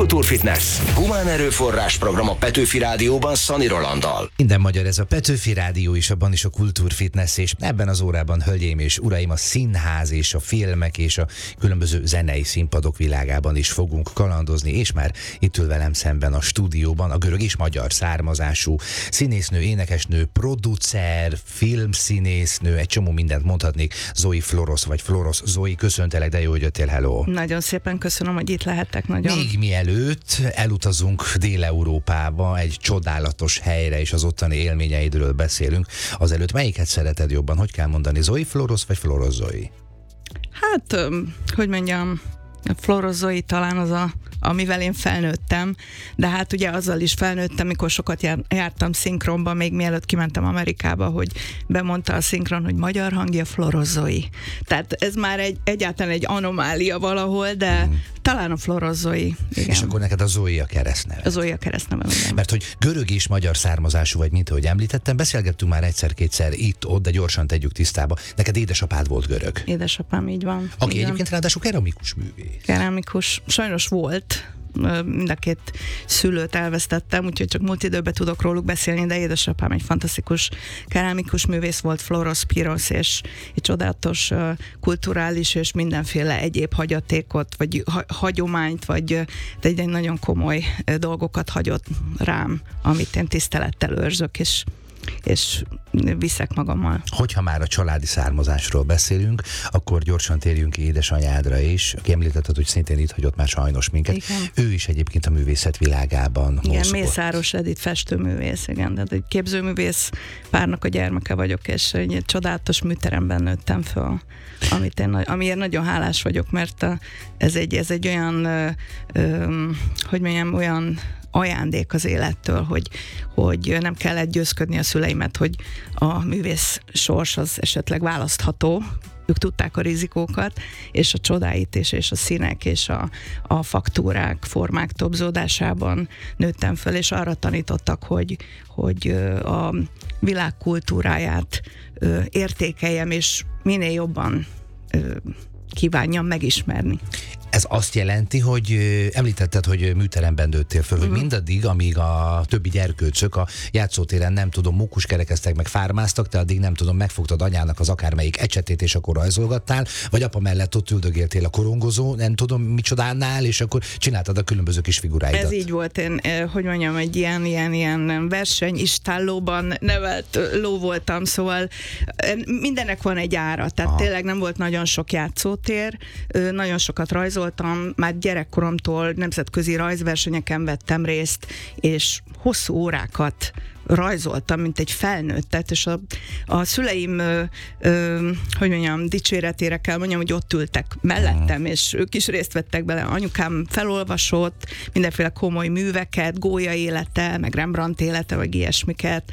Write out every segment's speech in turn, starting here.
Kultúrfitness. Humán erőforrás program a Petőfi Rádióban Szani Rolanddal. Minden magyar, ez a Petőfi Rádió is, abban is a Kultúrfitness, és ebben az órában, hölgyeim és uraim, a színház és a filmek és a különböző zenei színpadok világában is fogunk kalandozni, és már itt ül velem szemben a stúdióban a görög és magyar származású színésznő, énekesnő, producer, filmszínésznő, egy csomó mindent mondhatnék, Zoe Florosz, vagy Florosz. Zoe, köszöntelek, de jó, hogy jöttél, hello. Nagyon szépen köszönöm, hogy itt lehettek, nagyon. Még mielőtt elutazunk Dél-Európába, egy csodálatos helyre, és az ottani élményeidről beszélünk, azelőtt melyiket szereted jobban? Hogy kell mondani, Zoe Florosz, vagy Florosz Zoe? Hát, hogy mondjam, Florosz Zoe talán az amivel én felnőttem, de hát ugye azzal is felnőttem, mikor sokat jártam szinkronba, még mielőtt kimentem Amerikába, hogy bemondta a szinkron, hogy magyar hangja Florosz Zoe. Tehát ez már egyáltalán egy anomália valahol, de talán a Florosz Zoe. Igen. És akkor neked a Zoe a keresztneve. A Zoe a keresztneve, igen. Mert hogy görög és magyar származású vagy, mint ahogy említettem, beszélgettünk már egyszer-kétszer itt-ott, de gyorsan tegyük tisztába. Neked édesapád volt görög. Édesapám, így van. Aki egyébként ráadásul keramikus művész. Keramikus. Sajnos volt. Mind a két szülőt elvesztettem, úgyhogy csak múlt időben tudok róluk beszélni, de édesapám egy fantasztikus kerámikus művész volt, Floros Piros, és egy csodálatos kulturális és mindenféle egyéb hagyatékot, vagy hagyományt, vagy egy nagyon komoly dolgokat hagyott rám, amit én tisztelettel őrzök, és viszek magammal. Hogyha már a családi származásról beszélünk, akkor gyorsan térjünk ki édesanyádra is, aki említetted, hogy szintén itt hagyott már sajnos minket. Igen. Ő is egyébként a művészet világában mozgott. Igen, Mészáros Edith festőművész, igen, de egy képzőművész párnak a gyermeke vagyok, és egy csodálatos műteremben nőttem föl, amiért nagyon hálás vagyok, mert ez egy olyan, hogy mondjam, olyan ajándék az élettől, hogy nem kellett győzködni a szüleimet, hogy a művész sors az esetleg választható, ők tudták a rizikókat, és a csodáit és a színek és a faktúrák, formák tobzódásában nőttem föl, és arra tanítottak, hogy a világ kultúráját értékeljem, és minél jobban kívánjam megismerni. Ez azt jelenti, hogy említetted, hogy műteremben nőttél föl, hogy mindaddig, amíg a többi gyerkőcök a játszótéren nem tudom, mukuskerekeztek, meg fármáztak, te addig nem tudom, megfogtad anyának az akármelyik ecsetét, és akkor rajzolgattál, vagy apa mellett ott üldögéltél a korongozó, nem tudom micsodánál, és akkor csináltad a különböző kis figuráidat. Ez így volt, én, hogy mondjam, egy ilyen versenyistállóban nevelt ló voltam, szóval mindennek van egy ára, tehát tényleg nem volt nagyon sok játszótér, nagyon sokat rajzoltam, már gyerekkoromtól nemzetközi rajzversenyeken vettem részt, és hosszú órákat rajzoltam, mint egy felnőttet, és a szüleim, hogy mondjam, dicséretére kell mondjam, hogy ott ültek mellettem, és ők is részt vettek bele. Anyukám felolvasott mindenféle komoly műveket, Gólya élete, meg Rembrandt élete, vagy ilyesmiket,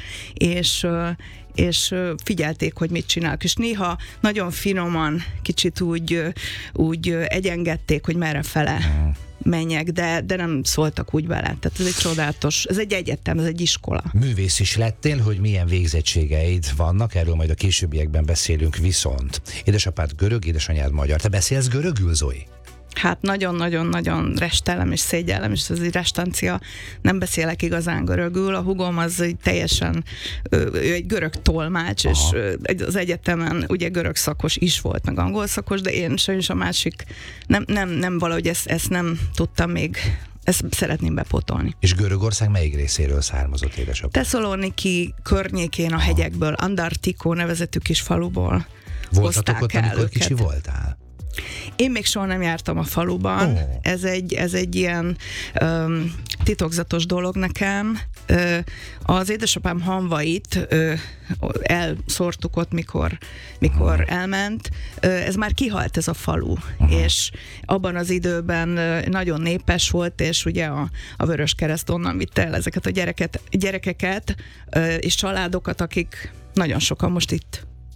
és figyelték, hogy mit csinálok. És néha nagyon finoman, kicsit úgy egyengedték, hogy merre fele menjek, de nem szóltak úgy vele. Tehát ez egy csodálatos, ez egy egyetem, ez egy iskola. Művész is lettél, hogy milyen végzettségeid vannak, erről majd a későbbiekben beszélünk, viszont édesapád görög, édesanyád magyar. Te beszélsz görögül, Zoe? Hát nagyon-nagyon-nagyon restelem és szégyellem, és ez egy restancia. Nem beszélek igazán görögül. A hugom az egy teljesen ő egy görög tolmács, és az egyetemen ugye görög szakos is volt, meg angol szakos, de én sajnos a másik nem valahogy ezt nem tudtam még. Ezt szeretném bepótolni. És Görögország melyik részéről származott édesapád? Tesszaloniki környékén a hegyekből, Andartikó nevezetű kis faluból. Voltatok ott, amikor kicsi voltál? Én még soha nem jártam a faluban. Ez egy ilyen titokzatos dolog nekem. Az édesapám hamvait elszórtuk ott, mikor elment. Ez már kihalt, ez a falu. És abban az időben nagyon népes volt, és ugye a Vöröskereszt onnan vitte el ezeket a gyerekeket és családokat, akik nagyon sokan most itt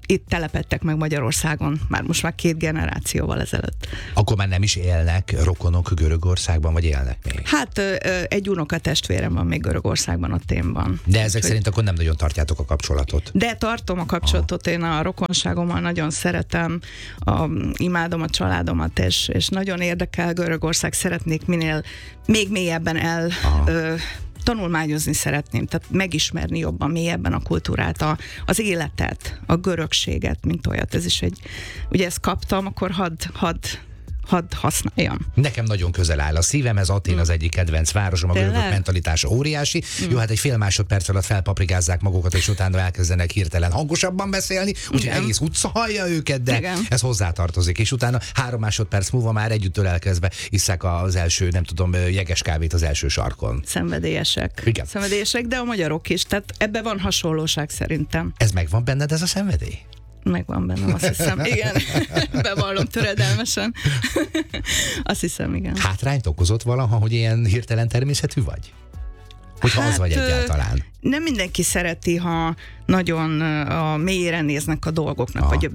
itt telepedtek meg Magyarországon, már most már 2 generációval ezelőtt. Akkor már nem is élnek rokonok Görögországban, vagy élnek még? Hát egy unokatestvérem van még Görögországban, a témban. De ezek szerint akkor nem nagyon tartjátok a kapcsolatot. De tartom a kapcsolatot, én a rokonságommal nagyon szeretem, imádom a családomat, és nagyon érdekel Görögország, szeretnék minél még mélyebben tanulmányozni szeretném, tehát megismerni jobban, mélyebben a kultúrát, az életet, a görögséget, mint olyat. Ez is ugye ezt kaptam, akkor hadd használjam. Nekem nagyon közel áll a szívemhez, Atén az egyik kedvenc városom, a görögök mentalitása óriási. Jó, hát egy fél másodperc alatt felpaprigázzák magukat, és utána elkezdenek hirtelen hangosabban beszélni, úgyhogy egész utca hallja őket, de ez hozzátartozik. És utána 3 másodperc múlva már együtt elkezdve isszák az első, nem tudom, jeges kávét az első sarkon. Szenvedélyesek. Igen. Szenvedélyesek, de a magyarok is, tehát ebben van hasonlóság szerintem. Ez megvan benned, ez a szenvedély? Megvan bennem, azt hiszem, igen. Bevallom töredelmesen. Azt hiszem, igen. Hátrányt okozott valaha, hogy ilyen hirtelen természetű vagy? Hogyha az vagy egyáltalán. Nem mindenki szereti, ha nagyon mélyére néznek a dolgoknak, vagy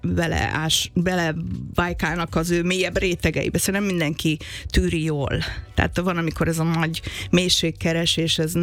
belebájkálnak az ő mélyebb rétegeibe. Szóval nem mindenki tűri jól. Tehát van, amikor ez a nagy mélységkeresés, ez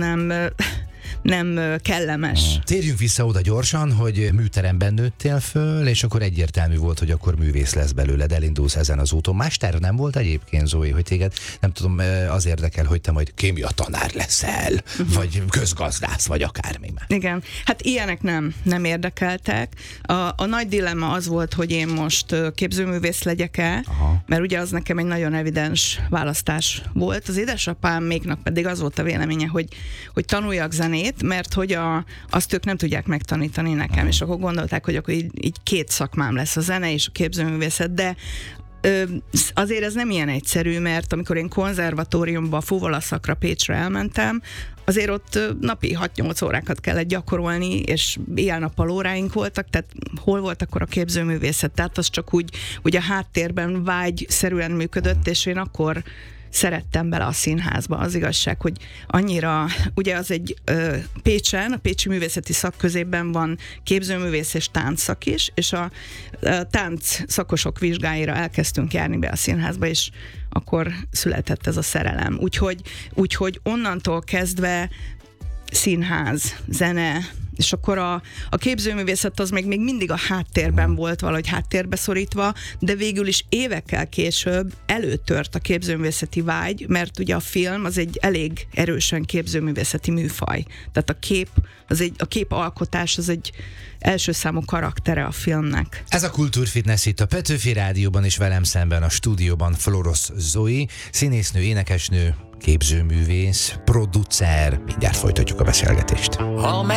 nem kellemes. Térjünk vissza oda gyorsan, hogy műteremben nőttél föl, és akkor egyértelmű volt, hogy akkor művész lesz belőled, elindulsz ezen az úton. Más terv nem volt egyébként, Zoe, hogy téged, nem tudom, az érdekel, hogy te majd kémia tanár leszel, vagy közgazdász, vagy akármi már. Igen, hát ilyenek nem érdekeltek. A nagy dilemma az volt, hogy én most képzőművész legyek-e, mert ugye az nekem egy nagyon evidens választás volt. Az édesapáméknak pedig az volt a véleménye, hogy tanuljak zenét, mert hogy azt ők nem tudják megtanítani nekem, és akkor gondolták, hogy akkor így 2 szakmám lesz, a zene és a képzőművészet, de azért ez nem ilyen egyszerű, mert amikor én konzervatóriumba, fuvolaszakra Pécsre elmentem, azért ott napi 6-8 órákat kellett gyakorolni, és éjjel-nappal óráink voltak, tehát hol volt akkor a képzőművészet? Tehát az csak úgy a háttérben vágyszerűen működött, és én akkor szerettem bele a színházba. Az igazság, hogy annyira, ugye az egy Pécsen, a Pécsi Művészeti Szakközépben van képzőművész és táncszak is, és a tánc szakosok vizsgáira elkezdtünk járni be a színházba, és akkor született ez a szerelem. Úgyhogy onnantól kezdve színház, zene, és akkor a képzőművészet az még mindig a háttérben volt, valahogy háttérbe szorítva, de végül is évekkel később előtört a képzőművészeti vágy, mert ugye a film az egy elég erősen képzőművészeti műfaj. Tehát a képalkotás az egy első számú karaktere a filmnek. Ez a Kultúrfitness itt a Petőfi Rádióban, és velem szemben a stúdióban Florosz Zoe, színésznő, énekesnő, képzőművész, producer. Mindjárt folytatjuk a beszélgetést.